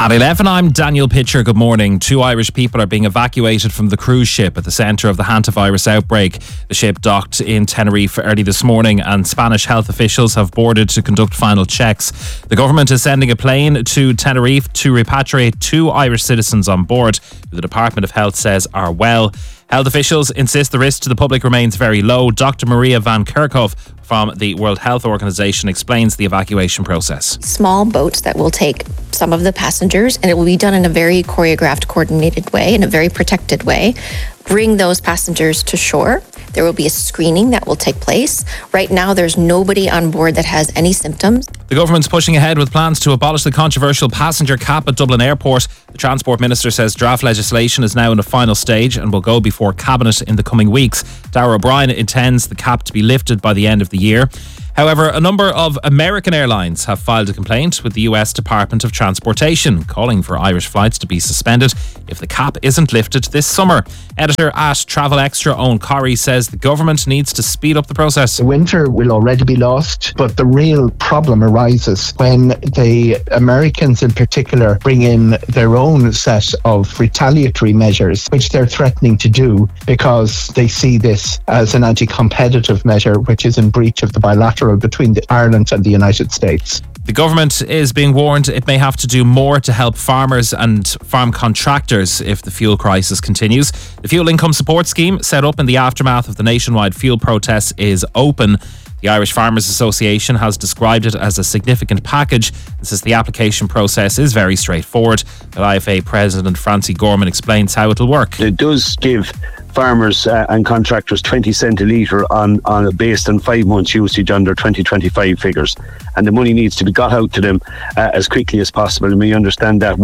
At 11, I'm Daniel Pitcher. Good morning. 2 Irish people are being evacuated from the cruise ship at the centre of the hantavirus outbreak. The ship docked in Tenerife early this morning and Spanish health officials have boarded to conduct final checks. The government is sending a plane to Tenerife to repatriate 2 Irish citizens on board, who the Department of Health says are well. Health officials insist the risk to the public remains very low. Dr. Maria van Kerkhove from the World Health Organization explains the evacuation process. Small boats that will take some of the passengers, and it will be done in a very choreographed, coordinated way, in a very protected way. Bring those passengers to shore. There will be a screening that will take place. Right now, there's nobody on board that has any symptoms. The government's pushing ahead with plans to abolish the controversial passenger cap at Dublin Airport. The Transport Minister says draft legislation is now in the final stage and will go before Cabinet in the coming weeks. Darragh O'Brien intends the cap to be lifted by the end of the year. However, a number of American airlines have filed a complaint with the US Department of Transportation, calling for Irish flights to be suspended if the cap isn't lifted this summer. Editor at Travel Extra, Owen Corrie, says the government needs to speed up the process. The winter will already be lost, but the real problem arises when the Americans in particular bring in their own set of retaliatory measures, which they're threatening to do because they see this as an anti-competitive measure, which is in breach of the bilateral between Ireland and the United States. The government is being warned it may have to do more to help farmers and farm contractors if the fuel crisis continues. The Fuel Income Support Scheme, set up in the aftermath of the nationwide fuel protests, is open. The Irish Farmers Association has described it as a significant package and says the application process is very straightforward. The IFA President Francie Gorman explains how it will work. It does give farmers and contractors 20 cent a litre based on 5 months usage under 2025 figures, and the money needs to be got out to them as quickly as possible, and we understand that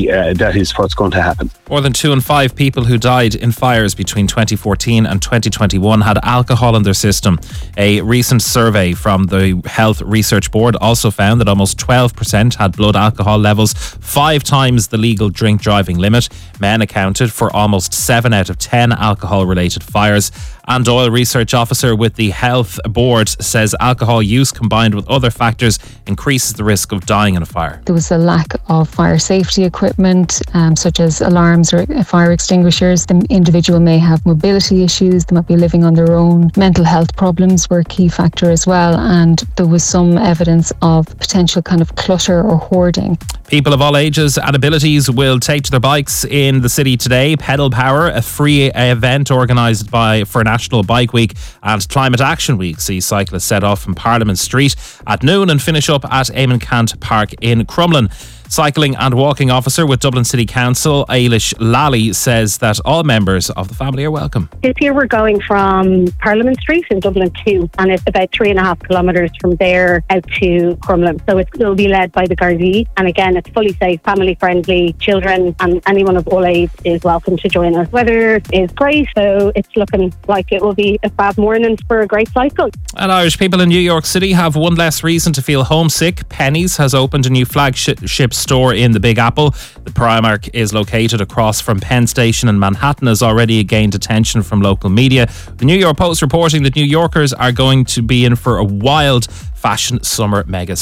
is what's going to happen. More than 2 in 5 people who died in fires between 2014 and 2021 had alcohol in their system. A recent survey from the Health Research Board also found that almost 12% had blood alcohol levels, 5 times the legal drink driving limit. Men accounted for almost 7 out of 10 alcohol-related fires. Anne Doyle, research officer with the Health Board, says alcohol use combined with other factors increases the risk of dying in a fire. There was a lack of fire safety equipment, such as alarms or fire extinguishers. The individual may have mobility issues, they might be living on their own. Mental health problems were a key factor as well, and there was some evidence of potential kind of clutter or hoarding. People of all ages and abilities will take to their bikes in the city today. Pedal Power, a free event organised for National Bike Week and Climate Action Week, sees cyclists set off from Parliament Street at noon and finish up at Eamon Cant Park in Crumlin. Cycling and walking officer with Dublin City Council, Ailish Lally, says that all members of the family are welcome. This year we're going from Parliament Street in Dublin 2, and it's about 3.5 kilometres from there out to Crumlin. So it will be led by the Gardaí, and again it's fully safe, family friendly. Children and anyone of all age is welcome to join us. Weather is great, so it's looking like it will be a fab morning for a great cycle. And Irish people in New York City have one less reason to feel homesick. Penny's has opened a new flagship store in the Big Apple. The Primark is located across from Penn Station, and Manhattan has already gained attention from local media. The New York Post reporting that New Yorkers are going to be in for a wild fashion summer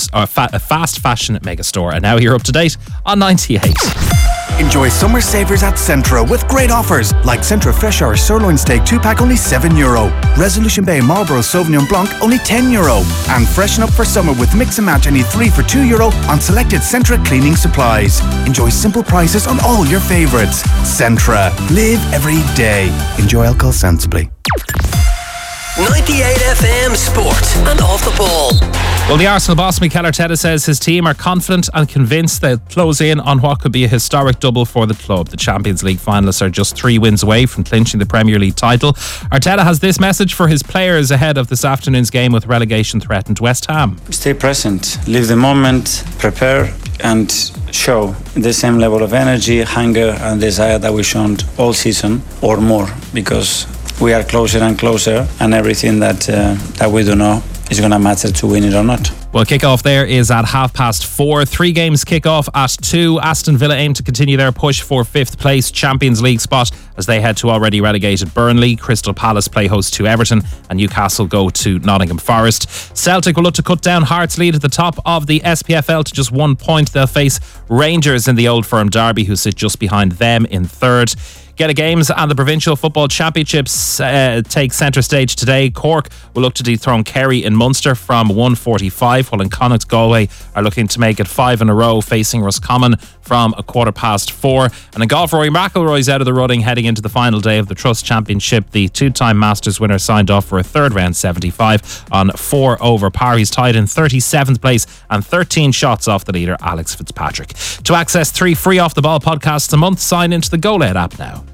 fast fashion megastore. And now you're up to date on 98. Enjoy summer savers at Centra with great offers like Centra Fresh Irish Sirloin Steak 2-pack only €7, Resolution Bay Marlborough Sauvignon Blanc only €10, and freshen up for summer with Mix and Match only 3 for €2 on selected Centra cleaning supplies. Enjoy simple prices on all your favourites. Centra. Live every day. Enjoy alcohol sensibly. 98 FM Sport and Off the Ball. Well, the Arsenal boss Mikel Arteta says his team are confident and convinced they'll close in on what could be a historic double for the club. The Champions League finalists are just 3 wins away from clinching the Premier League title. Arteta has this message for his players ahead of this afternoon's game with relegation-threatened West Ham. Stay present, live the moment, prepare and show the same level of energy, hunger and desire that we've shown all season or more, because we are closer and closer, and everything that we do know is going to matter to win it or not. Well, kickoff there is at 4:30. 3 games kick off at 2. Aston Villa aim to continue their push for 5th place Champions League spot as they head to already relegated Burnley. Crystal Palace play host to Everton and Newcastle go to Nottingham Forest. Celtic will look to cut down Hearts' lead at the top of the SPFL to just 1 point. They'll face Rangers in the Old Firm derby, who sit just behind them in 3rd. Gala Games and the Provincial Football Championships take centre stage today. Cork will look to dethrone Kerry in Munster from 1:45, while in Connacht Galway are looking to make it 5 in a row, facing Roscommon from 4:15. And in golf, Rory McIlroy's out of the running heading into the final day of the Trust Championship. The 2-time Masters winner signed off for a 3rd round 75 on 4 over par. He's tied in 37th place and 13 shots off the leader, Alex Fitzpatrick. To access 3 free Off the Ball podcasts a month, sign into the Go Loud app now.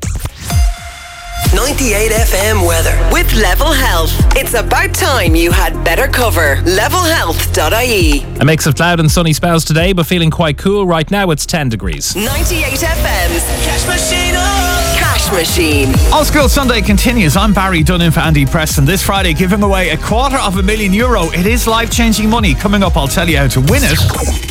98 FM weather with Level Health. It's about time you had better cover. Levelhealth.ie. A mix of cloud and sunny spells today, but feeling quite cool. Right now it's 10 degrees. 98 FM's Cash Machine. Cash Machine. All School Sunday continues. I'm Barry Dunn for Andy Preston. This Friday, giving away €250,000. It is life-changing money. Coming up, I'll tell you how to win it.